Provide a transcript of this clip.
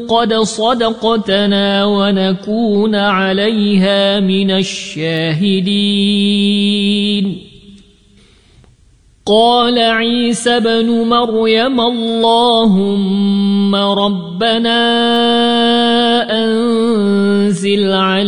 قد صدقتنا ونكون عليها من الشاهدين. قال عيسى ابن مريم اللهم ربنا أنزل علينا